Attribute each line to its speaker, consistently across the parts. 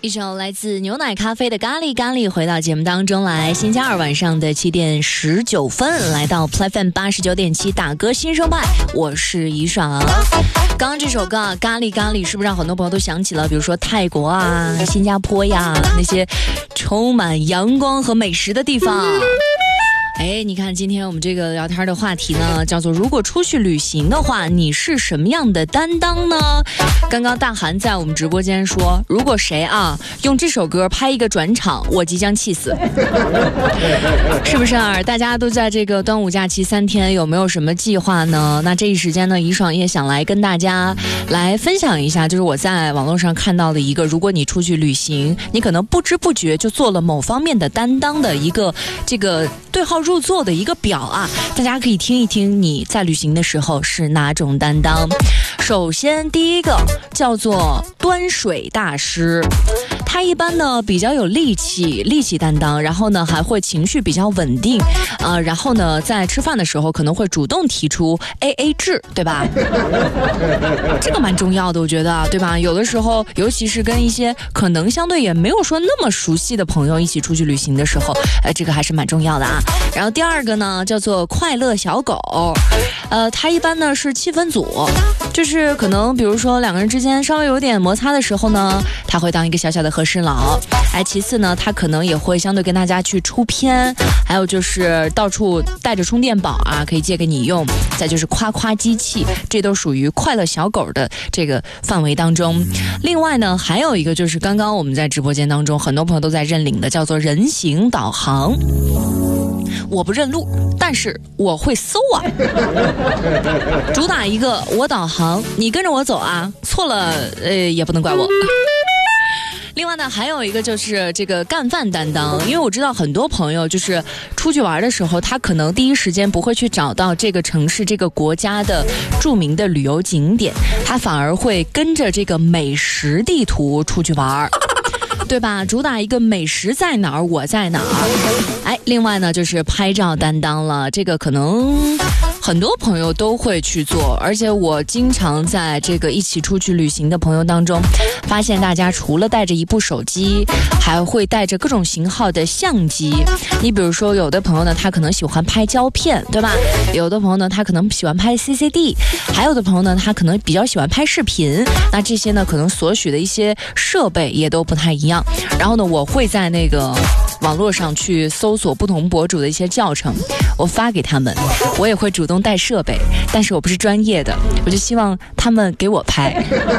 Speaker 1: 一首来自牛奶咖啡的咖喱咖喱回到节目当中来，星期二晚上的7点19分，来到 Play FM 89.7打歌新生派，我是怡爽。刚刚这首歌啊，咖喱咖喱，是不是让很多朋友都想起了，比如说泰国啊、新加坡呀，那些充满阳光和美食的地方。哎，你看今天我们这个聊天的话题呢，叫做如果出去旅行的话，你是什么样的担当呢？刚刚大韩在我们直播间说，如果谁啊用这首歌拍一个转场，我即将气死。是不是啊？大家都在这个端午假期3天，有没有什么计划呢？那这一时间呢，怡爽也想来跟大家来分享一下，就是我在网络上看到的一个，如果你出去旅行，你可能不知不觉就做了某方面的担当的一个这个对号入座的一个表啊，大家可以听一听你在旅行的时候是哪种担当。首先第一个叫做端水大师，他一般呢比较有力气担当，然后呢还会情绪比较稳定然后呢在吃饭的时候可能会主动提出 AA 制，对吧？这个蛮重要的，我觉得，对吧？有的时候尤其是跟一些可能相对也没有说那么熟悉的朋友一起出去旅行的时候，这个还是蛮重要的啊。然后第二个呢叫做快乐小狗，他一般呢是气氛组，就是可能比如说两个人之间稍微有点摩擦的时候呢，他会当一个小小的和事佬。其次呢他可能也会相对跟大家去出片，还有就是到处带着充电宝啊，可以借给你用，再就是夸夸机器，这都属于快乐小狗的这个范围当中。另外呢还有一个就是刚刚我们在直播间当中很多朋友都在认领的，叫做人行导航。我不认路，但是我会搜啊。主打一个我导航，你跟着我走啊，错了也不能怪我。另外呢还有一个就是这个干饭担当，因为我知道很多朋友就是出去玩的时候，他可能第一时间不会去找到这个城市这个国家的著名的旅游景点，他反而会跟着这个美食地图出去玩，对吧？主打一个美食在哪儿我在哪儿。另外呢就是拍照担当了，这个可能很多朋友都会去做，而且我经常在这个一起出去旅行的朋友当中发现，大家除了带着一部手机，还会带着各种型号的相机。你比如说有的朋友呢他可能喜欢拍胶片，对吧？有的朋友呢他可能喜欢拍 CCD， 还有的朋友呢他可能比较喜欢拍视频，那这些呢可能所需的一些设备也都不太一样。然后呢我会在那个网络上去搜索不同博主的一些教程，我发给他们，我也会主动带设备，但是我不是专业的，我就希望他们给我拍。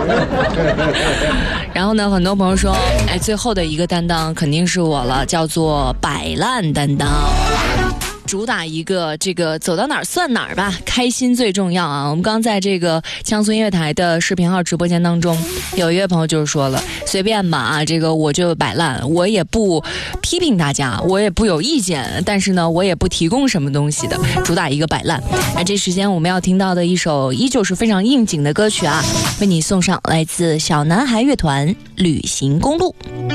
Speaker 1: 然后呢很多朋友说最后的一个担当肯定是我了，叫做摆烂担当，主打一个这个走到哪儿算哪儿吧，开心最重要啊。我们刚在这个江苏音乐台的视频号直播间当中，有一位朋友就是说了，随便吧这个我就摆烂，我也不批评大家，我也不有意见，但是呢我也不提供什么东西的，主打一个摆烂。这时间我们要听到的一首依旧是非常应景的歌曲啊，为你送上来自小男孩乐团《旅行公路》。